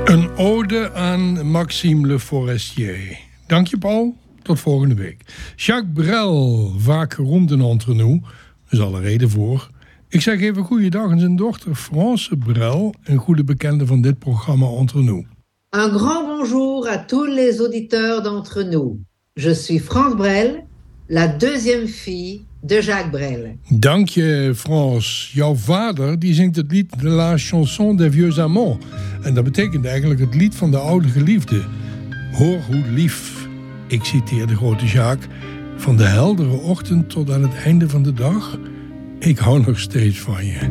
Een ode aan Maxime Le Forestier. Dank je, Paul. Tot volgende week. Jacques Brel, vaak geroemd in Entre Nous. Er is alle reden voor. Ik zeg even goeiedag aan zijn dochter France Brel, een goede bekende van dit programma Entre Nous. Un grand bonjour à tous les auditeurs d'Entre Nous. Je suis France Brel, la deuxième fille de Jacques Brel. Dank je, France. Jouw vader die zingt het lied de La Chanson des Vieux Amants. En dat betekent eigenlijk het lied van de oude geliefde. Hoor hoe lief, ik citeer de grote Jacques, van de heldere ochtend tot aan het einde van de dag. Ik hou nog steeds van je.